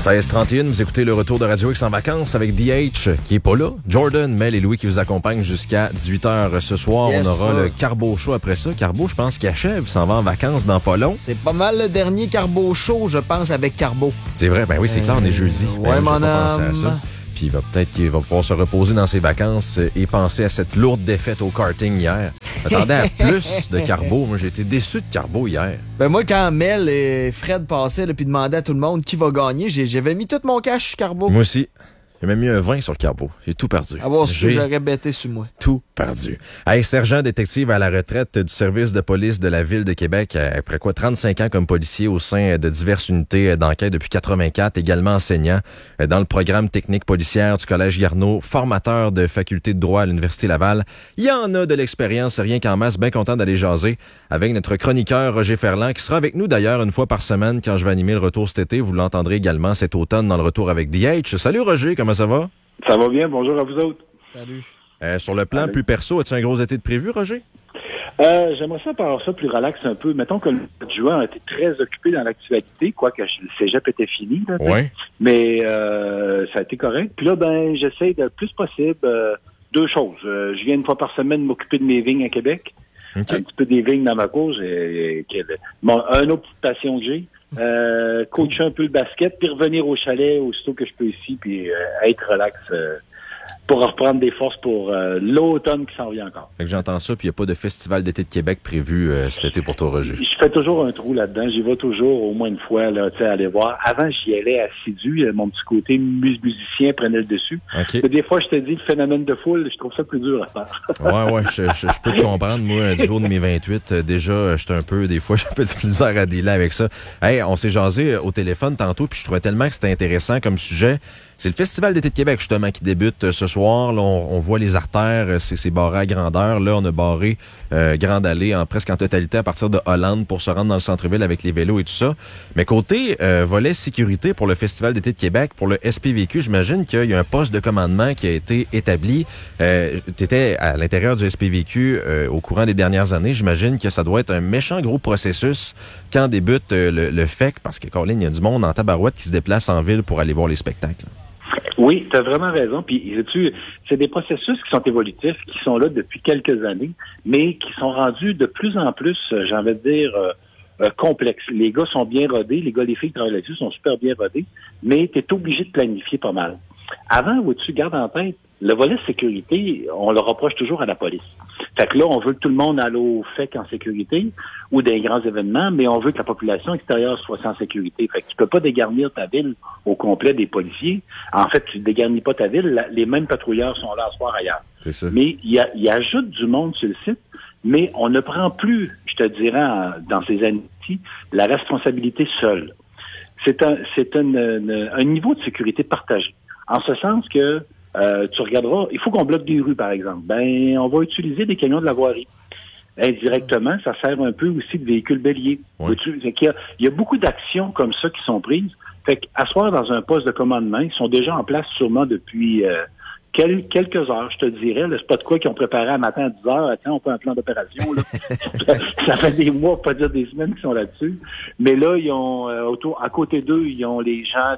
16h31, vous écoutez le retour de Radio X en vacances avec DH qui est pas là, Jordan, Mel et Louis qui vous accompagnent jusqu'à 18h ce soir. Yes, on aura le Carbo Show après ça. Carbo, je pense qu'il achève, il s'en va en vacances dans pas long. C'est pas mal le dernier Carbo Show, je pense, avec Carbo. C'est vrai, ben oui, c'est clair, on est jeudi. Ouais, mon âme. Puis il va peut-être qu'il va pouvoir se reposer dans ses vacances et penser à cette lourde défaite au karting hier. J'attendais à plus de Carbo. Moi, j'ai été déçu de Carbo hier. Ben moi, quand Mel et Fred passaient là, puis demandaient à tout le monde qui va gagner, j'avais mis tout mon cash sur Carbo. Moi aussi. J'ai même mis un 20 sur le Carbo. J'ai tout perdu. Ah bon, j'aurais bêté sur moi. Tout perdu. Hey, sergent détective à la retraite du service de police de la Ville de Québec, après 35 ans comme policier au sein de diverses unités d'enquête depuis 84, également enseignant dans le programme technique policière du Collège Garneau, formateur de faculté de droit à l'Université Laval. Il y en a de l'expérience, rien qu'en masse, bien content d'aller jaser avec notre chroniqueur Roger Ferland, qui sera avec nous d'ailleurs une fois par semaine quand je vais animer le retour cet été. Vous l'entendrez également cet automne dans le retour avec DH. Salut Roger, comment ça va? Ça va bien, bonjour à vous autres. Salut. Sur le plan plus perso, as-tu un gros été de prévu, Roger? J'aimerais ça par ça plus relax un peu. Mettons que le mois de juin a été très occupé dans l'actualité, quoique le cégep était fini. Là, ouais. Mais ça a été correct. Puis là, j'essaie le plus possible deux choses. Je viens une fois par semaine m'occuper de mes vignes à Québec. Okay. Un petit peu des vignes dans ma cause. Un autre petite passion que j'ai. Coacher un peu le basket, puis revenir au chalet aussitôt que je peux ici, puis être relax pour reprendre des forces pour l'automne qui s'en vient encore. Fait que j'entends ça, puis il n'y a pas de festival d'été de Québec prévu cet été pour toi, Roger. Je fais toujours un trou là-dedans. J'y vais toujours au moins une fois, là, tu sais, aller voir. Avant, j'y allais assidu. Mon petit côté musicien prenait le dessus. Okay. Mais des fois, je te dis, le phénomène de foule, je trouve ça plus dur à faire. Ouais, je peux te comprendre. Moi, du jour de mes 28, déjà, j'étais un peu, des fois, j'ai un peu de misère à dealer avec ça. Hey, on s'est jasé au téléphone tantôt, puis je trouvais tellement que c'était intéressant comme sujet. C'est le Festival d'été de Québec, justement, qui débute ce soir. Là, on voit les artères, c'est barré à grandeur. Là, on a barré Grande Allée presque en totalité à partir de Hollande pour se rendre dans le centre-ville avec les vélos et tout ça. Mais côté volet sécurité pour le Festival d'été de Québec, pour le SPVQ, j'imagine qu'il y a un poste de commandement qui a été établi. Tu étais à l'intérieur du SPVQ au courant des dernières années. J'imagine que ça doit être un méchant gros processus quand débute le FEC, parce que, Colin, il y a du monde en tabarouette qui se déplace en ville pour aller voir les spectacles. Oui, tu as vraiment raison. Puis, c'est des processus qui sont évolutifs, qui sont là depuis quelques années, mais qui sont rendus de plus en plus, j'ai envie de dire, complexes. Les gars sont bien rodés, les filles qui travaillent là-dessus sont super bien rodés, mais tu es obligé de planifier pas mal. Avant, tu gardes en tête, le volet sécurité, on le reproche toujours à la police. Fait que là, on veut que tout le monde aille au FEC en sécurité ou des grands événements, mais on veut que la population extérieure soit en sécurité. Fait que tu peux pas dégarnir ta ville au complet des policiers. En fait, tu dégarnis pas ta ville, les mêmes patrouilleurs sont là à soir ailleurs. C'est ça. Mais il ajoute du monde sur le site, mais on ne prend plus, je te dirais, dans ces années-ci, la responsabilité seule. C'est un niveau de sécurité partagé. En ce sens que tu regarderas, il faut qu'on bloque des rues, par exemple. On va utiliser des camions de la voirie. Indirectement, ça sert un peu aussi de véhicules béliers. Oui. Il y a beaucoup d'actions comme ça qui sont prises. Fait qu'asseoir dans un poste de commandement, ils sont déjà en place sûrement depuis quelques heures, je te dirais. C'est pas de quoi qu'ils ont préparé un matin à 10 heures. Attends, on fait un plan d'opération. Là. Ça fait des mois, pour pas dire des semaines, qui sont là-dessus. Mais là, ils ont à côté d'eux, ils ont les gens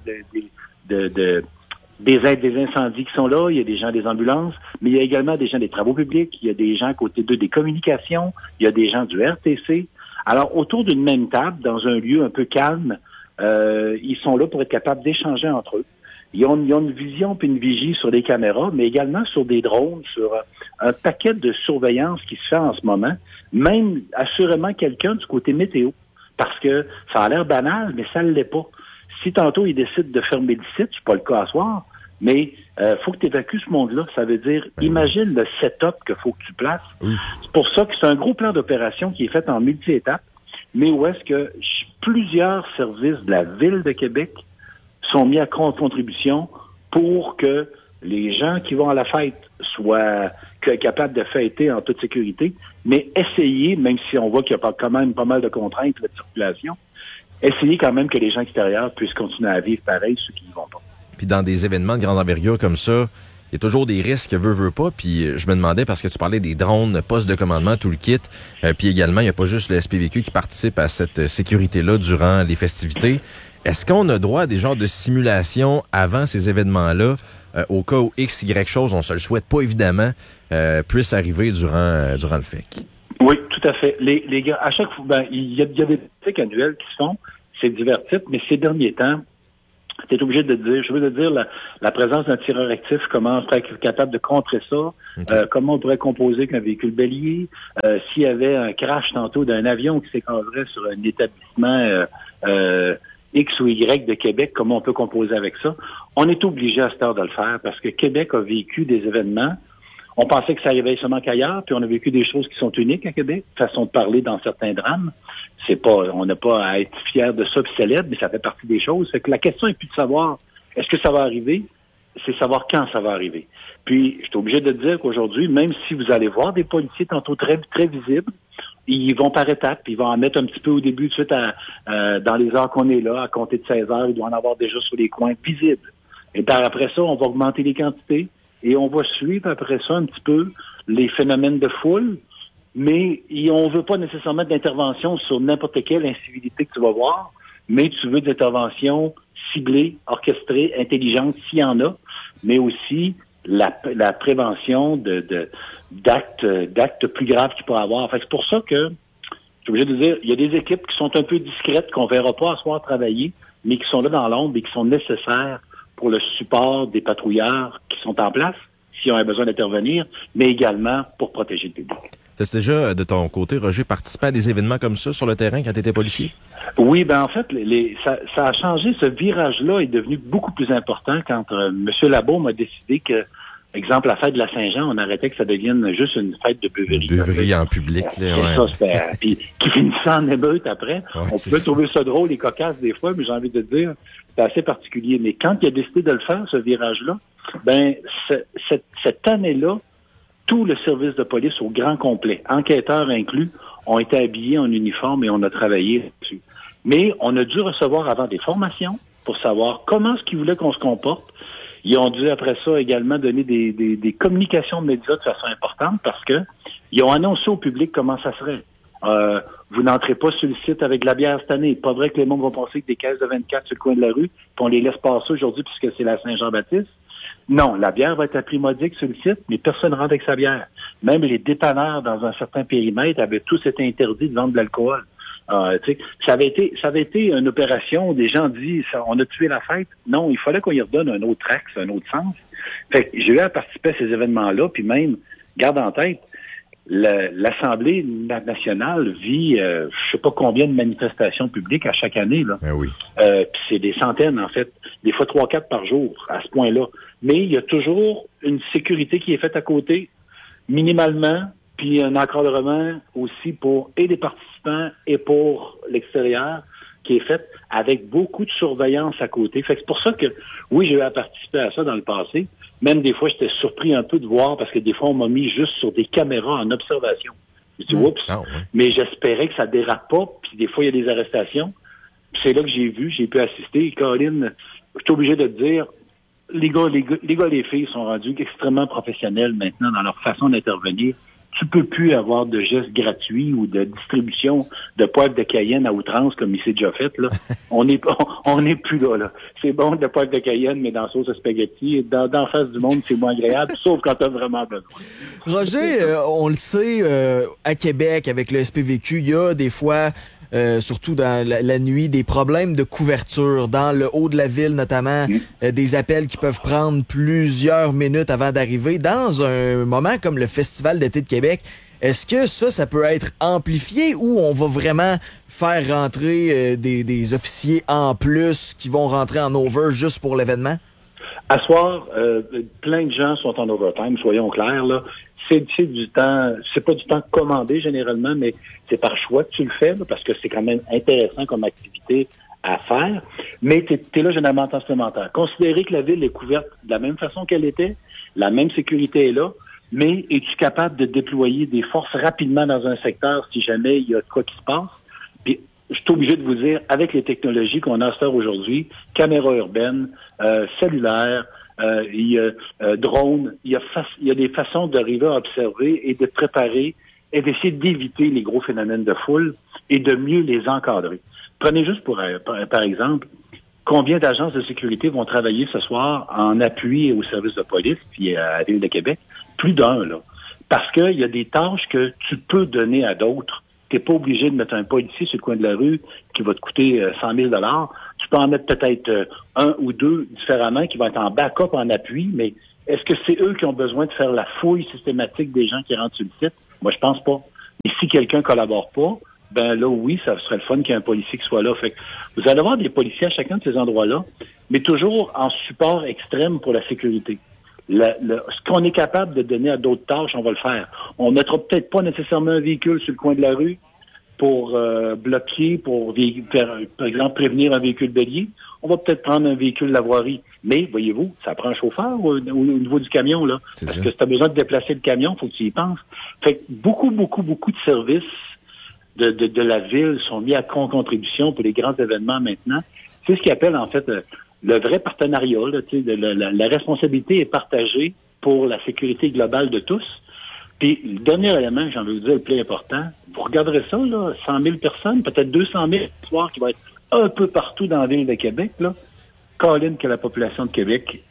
des aides des incendies qui sont là, il y a des gens des ambulances, mais il y a également des gens des travaux publics, il y a des gens à côté d'eux des communications, il y a des gens du RTC. Alors, autour d'une même table, dans un lieu un peu calme, ils sont là pour être capables d'échanger entre eux. Ils ont une vision puis une vigie sur les caméras, mais également sur des drones, sur un paquet de surveillance qui se fait en ce moment, même assurément quelqu'un du côté météo, parce que ça a l'air banal, mais ça ne l'est pas. Si tantôt ils décident de fermer le site, c'est pas le cas à soir, mais faut que tu évacues ce monde-là. Ça veut dire, imagine le setup qu'il faut que tu places. C'est pour ça que c'est un gros plan d'opération qui est fait en multi-étapes, mais où est-ce que plusieurs services de la Ville de Québec sont mis à contribution pour que les gens qui vont à la fête soient capables de fêter en toute sécurité, mais essayer, même si on voit qu'il y a quand même pas mal de contraintes de circulation, essayer quand même que les gens extérieurs puissent continuer à vivre pareil, ceux qui n'y vont pas. Puis dans des événements de grande envergure comme ça, il y a toujours des risques, veut pas. Puis je me demandais, parce que tu parlais des drones, postes de commandement, tout le kit. Puis également, il n'y a pas juste le SPVQ qui participe à cette sécurité-là durant les festivités. Est-ce qu'on a droit à des genres de simulations avant ces événements-là, au cas où X, Y chose, on se le souhaite pas évidemment, puisse arriver durant le FEC? Oui, tout à fait. Les gars, à chaque fois, il y a des pratiques annuelles qui se font, c'est divers types, mais ces derniers temps, tu es obligé de dire, la présence d'un tireur actif, comment on serait capable de contrer ça, okay. Comment on pourrait composer qu'un véhicule bélier, s'il y avait un crash tantôt d'un avion qui s'écraserait sur un établissement X ou Y de Québec, comment on peut composer avec ça. On est obligé à cette heure de le faire parce que Québec a vécu des événements. On pensait que ça arrivait seulement qu'ailleurs, puis on a vécu des choses qui sont uniques à Québec, façon de parler dans certains drames. On n'a pas à être fier de ça puis célèbre, mais ça fait partie des choses. Fait que la question est plus de savoir est-ce que ça va arriver, c'est savoir quand ça va arriver. Puis, je suis obligé de dire qu'aujourd'hui, même si vous allez voir des policiers tantôt très, très visibles, ils vont par étapes, ils vont en mettre un petit peu au début, tout de suite dans les heures qu'on est là, à compter de 16 heures, ils doivent en avoir déjà sur les coins visibles. Et par après ça, on va augmenter les quantités et on va suivre après ça un petit peu les phénomènes de foule, mais on veut pas nécessairement d'intervention sur n'importe quelle incivilité que tu vas voir, mais tu veux des interventions ciblées, orchestrées, intelligentes, s'il y en a, mais aussi la prévention d'actes plus graves qu'il pourrait avoir. Fait que c'est pour ça que, je suis obligé de dire, il y a des équipes qui sont un peu discrètes, qu'on verra pas à soir travailler, mais qui sont là dans l'ombre et qui sont nécessaires pour le support des patrouilleurs qui sont en place, s'ils ont besoin d'intervenir, mais également pour protéger le public. T'as déjà, de ton côté, Roger, participé à des événements comme ça sur le terrain quand tu étais policier? Oui, en fait, ça a changé. Ce virage-là est devenu beaucoup plus important quand M. Labaume a décidé que, exemple, la fête de la Saint-Jean, on arrêtait que ça devienne juste une fête de beuverie. Une beuverie en public. C'est ça, puis qui finissait en émeute après. Ouais, on pouvait trouver ça drôle et cocasse des fois, mais j'ai envie de dire, c'est assez particulier. Mais quand il a décidé de le faire, ce virage-là, cette année-là, tout le service de police au grand complet, enquêteurs inclus, ont été habillés en uniforme et on a travaillé dessus. Mais on a dû recevoir avant des formations pour savoir comment est-ce qu'ils voulaient qu'on se comporte. Ils ont dû, après ça, également donner des communications de médias de façon importante parce que ils ont annoncé au public comment ça serait. Vous n'entrez pas sur le site avec de la bière cette année. Pas vrai que les monde vont passer avec des caisses de 24 sur le coin de la rue, puis on les laisse passer aujourd'hui puisque c'est la Saint-Jean-Baptiste. Non, la bière va être à prix modique sur le site, mais personne ne rentre avec sa bière. Même les dépanneurs dans un certain périmètre avaient tous été interdits de vendre de l'alcool. Ça avait été une opération où des gens disent on a tué la fête. Non, il fallait qu'on y redonne un autre axe, un autre sens. Fait que j'ai eu à participer à ces événements-là, puis même, garde en tête, l'Assemblée nationale vit je sais pas combien de manifestations publiques à chaque année, là. Oui. Puis c'est des centaines, en fait, des fois 3-4 par jour, à ce point-là. Mais il y a toujours une sécurité qui est faite à côté, minimalement, puis un encadrement aussi pour et les participants et pour l'extérieur, qui est fait avec beaucoup de surveillance à côté. Fait que c'est pour ça que, oui, j'ai eu à participer à ça dans le passé. Même des fois, j'étais surpris un peu de voir, parce que des fois, on m'a mis juste sur des caméras en observation. Je dis, oups, mais j'espérais que ça dérape pas, puis des fois, il y a des arrestations. Puis c'est là que j'ai pu assister. Et Caroline, je suis obligé de te dire, les gars, les filles sont rendus extrêmement professionnels maintenant dans leur façon d'intervenir. Tu peux plus avoir de gestes gratuits ou de distribution de poivre de Cayenne à outrance comme il s'est déjà fait, là. On n'est plus là. C'est bon de poivre de Cayenne, mais dans sauce à spaghetti, dans face du monde, c'est moins agréable, sauf quand t'as vraiment besoin. Roger, on le sait, à Québec, avec le SPVQ, il y a des fois, surtout dans la nuit, des problèmes de couverture. Dans le haut de la ville, notamment, des appels qui peuvent prendre plusieurs minutes avant d'arriver. Dans un moment comme le Festival d'été de Québec, est-ce que ça peut être amplifié ou on va vraiment faire rentrer des officiers en plus qui vont rentrer en over juste pour l'événement? À soir, plein de gens sont en overtime, soyons clairs, là. C'est du temps, c'est pas du temps commandé généralement, mais c'est par choix que tu le fais, là, parce que c'est quand même intéressant comme activité à faire. Mais t'es là généralement en temps supplémentaire. Considérer que la ville est couverte de la même façon qu'elle était, la même sécurité est là, mais es-tu capable de déployer des forces rapidement dans un secteur si jamais il y a de quoi qui se passe? Puis, je suis obligé de vous dire, avec les technologies qu'on a à faire aujourd'hui, caméras urbaines, cellulaires, il y a drone, il y a des façons d'arriver à observer et de préparer et d'essayer d'éviter les gros phénomènes de foule et de mieux les encadrer. Prenez juste par exemple, combien d'agences de sécurité vont travailler ce soir en appui au service de police puis à la Ville de Québec? Plus d'un, là. Parce qu'il y a des tâches que tu peux donner à d'autres. Tu n'es pas obligé de mettre un policier sur le coin de la rue qui va te coûter 100 000 $. Tu peux en mettre peut-être un ou deux différemment qui vont être en backup, en appui, mais est-ce que c'est eux qui ont besoin de faire la fouille systématique des gens qui rentrent sur le site? Moi, je pense pas. Et si quelqu'un collabore pas, ben là, oui, ça serait le fun qu'il y ait un policier qui soit là. Fait que vous allez avoir des policiers à chacun de ces endroits-là, mais toujours en support extrême pour la sécurité. Ce qu'on est capable de donner à d'autres tâches, on va le faire. On mettra peut-être pas nécessairement un véhicule sur le coin de la rue pour bloquer, pour par exemple prévenir un véhicule bélier. On va peut-être prendre un véhicule de la voirie. Mais, voyez-vous, ça prend un chauffeur au niveau du camion, là. Parce que si tu as besoin de déplacer le camion, il faut que tu y penses. Fait que beaucoup de services de la ville sont mis à contribution pour les grands événements maintenant. C'est ce qu'ils appellent, en fait, le vrai partenariat. Là, la responsabilité est partagée pour la sécurité globale de tous. Puis, le dernier élément que j'ai envie de vous dire, le plus important, vous regarderez ça, là, 100 000 personnes, peut-être 200 000 ce soir qui va être un peu partout dans la ville de Québec, là. Colin, que la population de Québec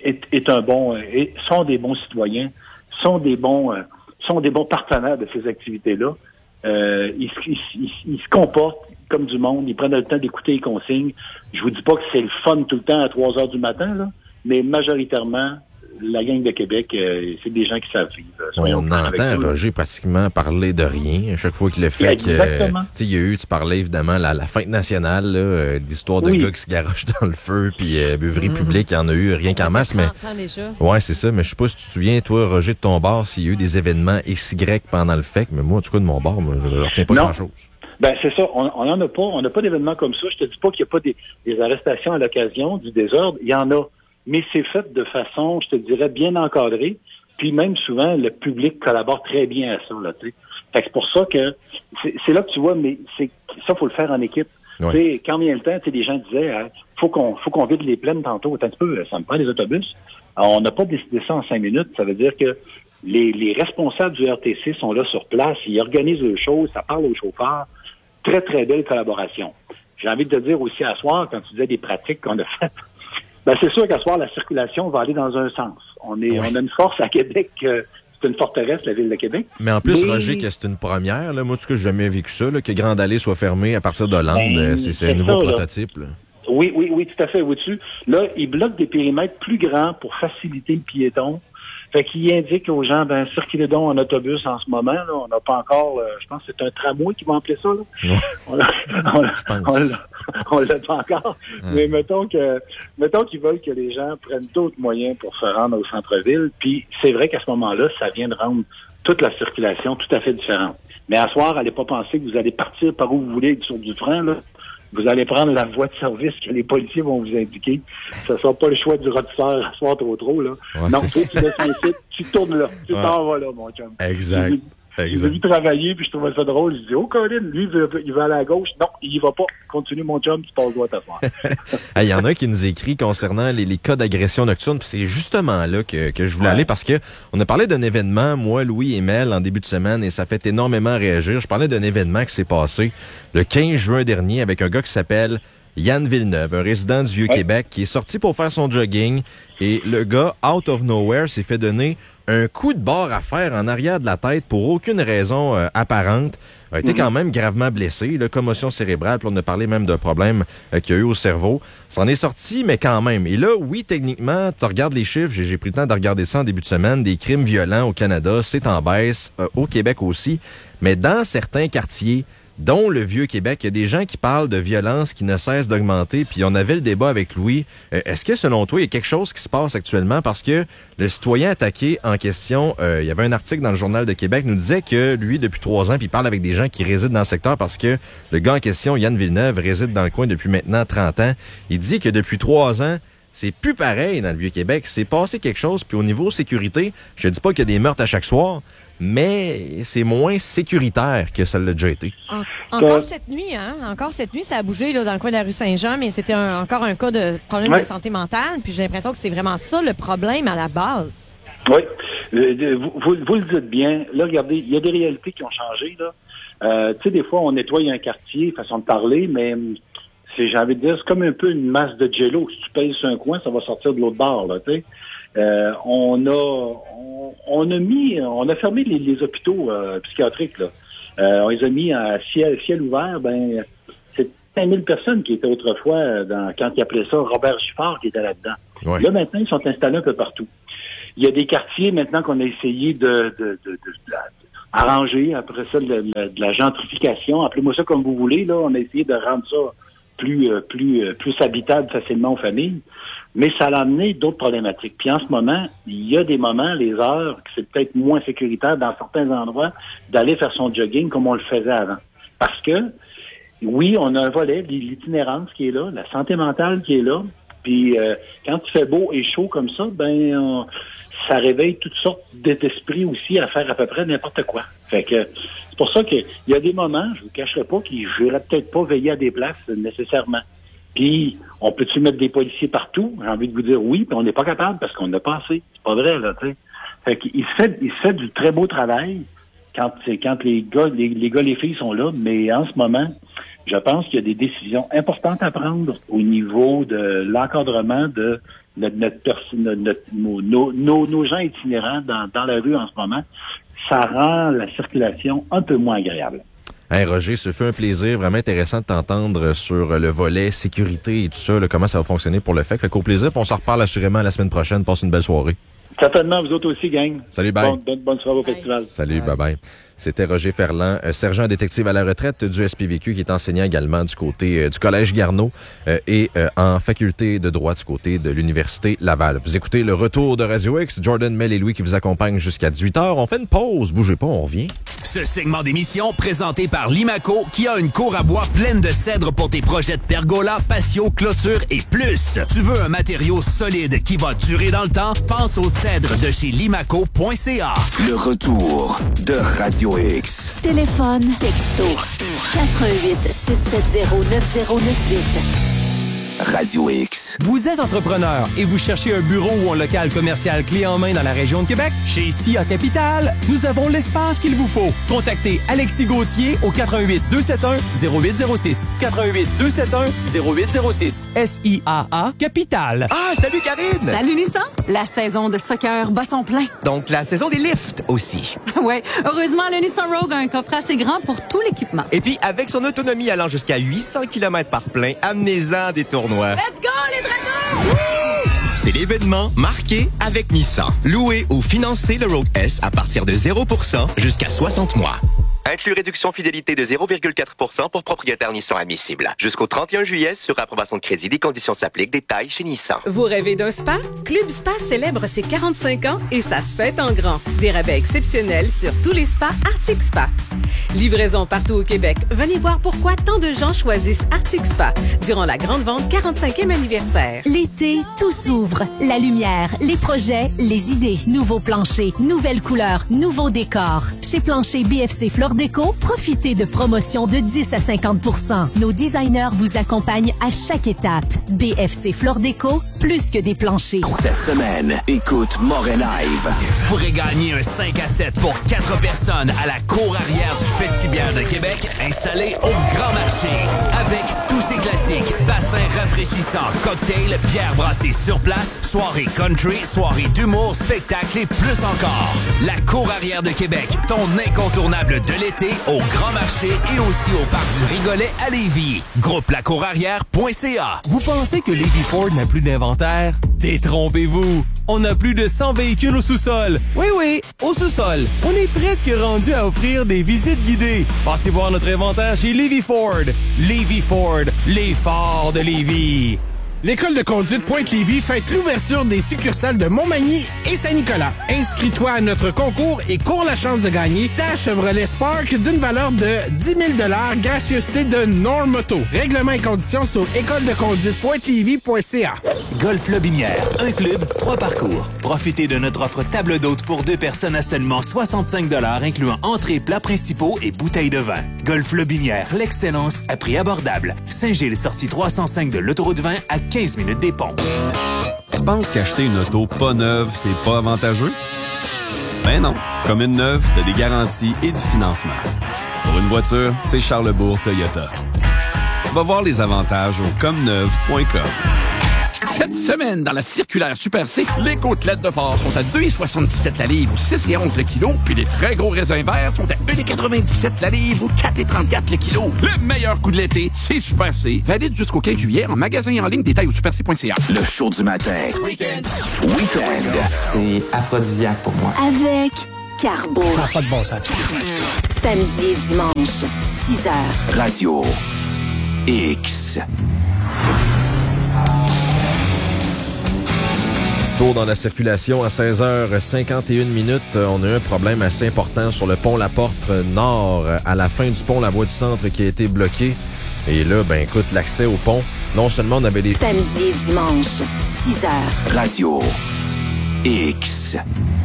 sont des bons citoyens, sont des bons partenaires de ces activités-là. Ils se comportent comme du monde, ils prennent le temps d'écouter les consignes. Je vous dis pas que c'est le fun tout le temps à 3 heures du matin, là, mais majoritairement, la gang de Québec, c'est des gens qui savent vivre. On entend Roger pratiquement parler de rien à chaque fois qu'il le fait. Il y a eu, tu parlais évidemment, la fête nationale, là, l'histoire de gars qui se garochent dans le feu, puis beuverie publique, il y en a eu rien qu'en masse. Mais ouais, c'est ça. Mais je sais pas si tu te souviens, toi, Roger, de ton bar, s'il y a eu des événements XY pendant le FEC, mais moi, en tout cas, de mon bar, moi, je ne retiens pas grand-chose. Ben c'est ça, on en a pas, on n'a pas d'événements comme ça. Je te dis pas qu'il n'y a pas des arrestations à l'occasion du désordre, il y en a. Mais c'est fait de façon, je te dirais, bien encadrée. Puis même souvent, le public collabore très bien à ça, là, tu sais. Fait que c'est pour ça que c'est là que tu vois, mais ça, faut le faire en équipe. Tu sais, quand vient le temps, tu sais, les gens disaient, faut qu'on vide les plaines tantôt. Attends un petit peu, ça me prend des autobus. Alors, on n'a pas décidé ça en 5 minutes. Ça veut dire que les responsables du RTC sont là sur place, ils organisent les choses, ça parle aux chauffeurs. Très, très belle collaboration. J'ai envie de te dire aussi à soir, quand tu disais des pratiques qu'on a faites, ben c'est sûr qu'à soir, la circulation va aller dans un sens. On a une force à Québec, c'est une forteresse, la ville de Québec. Mais en plus, Roger, que c'est une première, là, moi, en tout cas, j'ai jamais vécu ça, là, que Grande Allée soit fermée à partir d'Hollande, c'est un nouveau prototype. Là. Oui, tout à fait, vois-tu. Là, ils bloquent des périmètres plus grands pour faciliter le piéton. Fait qu'il indique aux gens, circulez donc en autobus en ce moment, là. On n'a pas encore, je pense que c'est un tramway qui va appeler ça, là. On l'a pas encore. Mais mettons qu'ils veulent que les gens prennent d'autres moyens pour se rendre au centre-ville. Puis c'est vrai qu'à ce moment-là, ça vient de rendre toute la circulation tout à fait différente. Mais à soir, allez pas penser que vous allez partir par où vous voulez sur du frein, là. Vous allez prendre la voie de service que les policiers vont vous indiquer. Ce ne sera pas le choix du rôtisseur à soir trop, là. Ouais, non, toi, tu laisses le site, tu tournes là. Tu t'en vas là, mon chum. Exact. J'ai vu travailler, puis je trouvais ça drôle. Je dis, oh, Colin, lui, il va aller à gauche. Non, il y va pas. Continue, mon chum, tu passes droit à soir. Il y en a qui nous écrit concernant les cas d'agression nocturne, puis c'est justement là que je voulais aller, parce que on a parlé d'un événement, moi, Louis et Mel, en début de semaine, et ça fait énormément réagir. Je parlais d'un événement qui s'est passé le 15 juin dernier avec un gars qui s'appelle Yann Villeneuve, un résident du Vieux-Québec, qui est sorti pour faire son jogging, et le gars, out of nowhere, s'est fait donner un coup de barre à fer en arrière de la tête pour aucune raison apparente. A été quand même gravement blessé, là, commotion cérébrale, puis on a parlé même d'un problème qu'il y a eu au cerveau. Ça en est sorti, mais quand même. Et là, oui, techniquement, tu regardes les chiffres, j'ai pris le temps de regarder ça en début de semaine, des crimes violents au Canada, c'est en baisse, au Québec aussi, mais dans certains quartiers, dont le Vieux-Québec, il y a des gens qui parlent de violence qui ne cesse d'augmenter, puis on avait le débat avec Louis. Est-ce que, selon toi, il y a quelque chose qui se passe actuellement? Parce que le citoyen attaqué en question, il y avait un article dans le Journal de Québec, nous disait que lui, depuis 3 ans, puis il parle avec des gens qui résident dans le secteur parce que le gars en question, Yann Villeneuve, réside dans le coin depuis maintenant 30 ans. Il dit que depuis 3 ans, c'est plus pareil dans le Vieux-Québec. C'est passé quelque chose, puis au niveau sécurité, je dis pas qu'il y a des meurtres à chaque soir, mais c'est moins sécuritaire que ça l'a déjà été. Encore cette nuit, ça a bougé là, dans le coin de la rue Saint-Jean, mais c'était encore un cas de problème de santé mentale, puis j'ai l'impression que c'est vraiment ça le problème à la base. Oui, vous le dites bien. Là, regardez, il y a des réalités qui ont changé, là. Tu sais, des fois, on nettoie un quartier, façon de parler, mais j'ai envie de dire, c'est comme un peu une masse de jello. Si tu pèses sur un coin, ça va sortir de l'autre bord, là, tu sais. On a fermé les hôpitaux psychiatriques, là. On les a mis à ciel ouvert. Ben, c'est 5000 personnes qui étaient autrefois quand ils appelaient ça Robert Giffard qui était là-dedans. Ouais. Là, maintenant, ils sont installés un peu partout. Il y a des quartiers maintenant qu'on a essayé de arranger, après ça, de la gentrification. Appelez-moi ça comme vous voulez, là. On a essayé de rendre ça plus habitable facilement aux familles. Mais ça a amené d'autres problématiques. Puis en ce moment, il y a des moments, les heures, que c'est peut-être moins sécuritaire dans certains endroits d'aller faire son jogging comme on le faisait avant. Parce que, oui, on a un volet, l'itinérance qui est là, la santé mentale qui est là. Puis quand il fait beau et chaud comme ça, ça réveille toutes sortes d'esprits aussi à faire à peu près n'importe quoi. Fait que c'est pour ça qu'il y a des moments, je vous cacherai pas, que je n'irai peut-être pas veiller à des places nécessairement. Puis, on peut-tu mettre des policiers partout? J'ai envie de vous dire oui, puis on n'est pas capable parce qu'on n'a pas assez. C'est pas vrai, là, tu sais. Fait qu'il se fait du très beau travail quand les gars, les filles sont là, mais en ce moment, je pense qu'il y a des décisions importantes à prendre au niveau de l'encadrement de nos gens itinérants dans la rue en ce moment. Ça rend la circulation un peu moins agréable. Hey Roger, ce fut un plaisir vraiment intéressant de t'entendre sur le volet sécurité et tout ça, là, comment ça va fonctionner pour le FEC. Fait qu'au plaisir, puis on s'en reparle assurément la semaine prochaine. Passe une belle soirée. Certainement, vous autres aussi, gang. Salut, bye. Bonne soirée au festival. Salut, bye-bye. C'était Roger Ferland, sergent détective à la retraite du SPVQ, qui est enseignant également du côté du Collège Garneau et en faculté de droit du côté de l'Université Laval. Vous écoutez le retour de Radio X, Jordan, Mel et Louis qui vous accompagnent jusqu'à 18h. On fait une pause, bougez pas, on revient. Ce segment d'émission présenté par Limaco qui a une cour à bois pleine de cèdre pour tes projets de pergola, patio, clôture et plus. Tu veux un matériau solide qui va durer dans le temps? Pense au cèdre de chez limaco.ca. Le retour de Radio X. Téléphone, texto, 88 670 9098. Radio X. Vous êtes entrepreneur et vous cherchez un bureau ou un local commercial clé en main dans la région de Québec? Chez SIA Capital, nous avons l'espace qu'il vous faut. Contactez Alexis Gauthier au 88 271 0806. 88 271 0806. SIAA Capital. Ah, salut Karine! Salut Nissan! La saison de soccer bat son plein. Donc la saison des lifts aussi. Ouais, heureusement, le Nissan Rogue a un coffre assez grand pour tout l'équipement. Et puis, avec son autonomie allant jusqu'à 800 km par plein, amenez-en des tournois. Let's go, les dragons! C'est l'événement marqué avec Nissan. Louez ou financez le Rogue S à partir de 0% jusqu'à 60 mois. Inclus réduction fidélité de 0,4% pour propriétaire Nissan admissible. Jusqu'au 31 juillet, sur approbation de crédit, des conditions s'appliquent. Détails chez Nissan. Vous rêvez d'un spa? Club Spa célèbre ses 45 ans et ça se fête en grand. Des rabais exceptionnels sur tous les spas Arctic Spa. Livraison partout au Québec. Venez voir pourquoi tant de gens choisissent Arctic Spa durant la grande vente 45e anniversaire. L'été, tout s'ouvre. La lumière, les projets, les idées. Nouveaux planchers, nouvelles couleurs, nouveaux décors. Chez Plancher BFC Flore Déco, profitez de promotions de 10 à 50%. Nos designers vous accompagnent à chaque étape. BFC Flore Déco, plus que des planchers. Cette semaine, écoute Moret Live. Tu pourrais gagner un 5 à 7 pour 4 personnes à la cour arrière du Festibière de Québec, installé au Grand Marché. Avec tous ses classiques, bassins rafraîchissants, cocktails, bières brassées sur place, soirée country, soirée d'humour, spectacle et plus encore. La cour arrière de Québec, ton incontournable de l'été au Grand Marché et aussi au Parc du Rigolet à Lévis. Groupe lacourarrière.ca. Vous pensez que Lévis Ford n'a plus d'inventaire? Détrompez-vous! On a plus de 100 véhicules au sous-sol. Oui, au sous-sol. On est presque rendu à offrir des visites guidées. Passez voir notre inventaire chez Lévis Ford. Lévis Ford, les forts de Lévis. L'École de conduite Pointe-Lévis fête l'ouverture des succursales de Montmagny et Saint-Nicolas. Inscris-toi à notre concours et cours la chance de gagner ta Chevrolet Spark d'une valeur de 10 000 $, gracieuseté de Normoto. Règlements et conditions sur écoledeconduite.lévis.ca. Golf Lobinière, un club, 3 parcours. Profitez de notre offre table d'hôte pour 2 personnes à seulement 65 $, incluant entrées, plats principaux et bouteilles de vin. Golf Lobinière, l'excellence à prix abordable. Saint-Gilles, sortie 305 de l'autoroute 20 à 15 minutes des ponts. Tu penses qu'acheter une auto pas neuve, c'est pas avantageux? Ben non. Comme une neuve, t'as des garanties et du financement. Pour une voiture, c'est Charlebourg Toyota. Va voir les avantages au comneuve.com. Cette semaine, dans la circulaire Super C, les côtelettes de porc sont à 2,77 la livre ou 6,11 le kilo, puis les très gros raisins verts sont à 1,97 la livre ou 4,34 le kilo. Le meilleur coup de l'été, c'est Super C. Valide jusqu'au 15 juillet en magasin et en ligne, détail au superc.ca. Le show du matin. Weekend. C'est aphrodisiaque pour moi. Avec Carbo. Ça n'a pas de bon sens. Samedi et dimanche, 6h. Radio X. Tour dans la circulation à 16h51 minutes. On a eu un problème assez important sur le pont La Porte Nord. À la fin du pont, la voie du centre qui a été bloquée. Et là, ben écoute, l'accès au pont, non seulement on avait des... Samedi et dimanche, 6h. Radio X.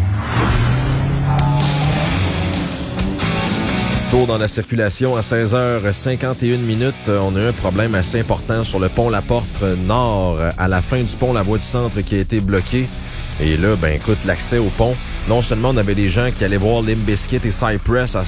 Tour dans la circulation à 16h51 minutes. On a eu un problème assez important sur le pont La Porte Nord. À la fin du pont, la voie du centre qui a été bloquée. Et là, ben écoute, l'accès au pont, non seulement on avait des gens qui allaient voir Limp Bizkit et Cypress à